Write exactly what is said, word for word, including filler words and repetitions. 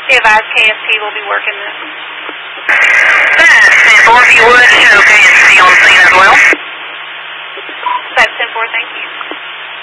They advise K S P will be working this. That's simple. If you would, show K S P on scene as well.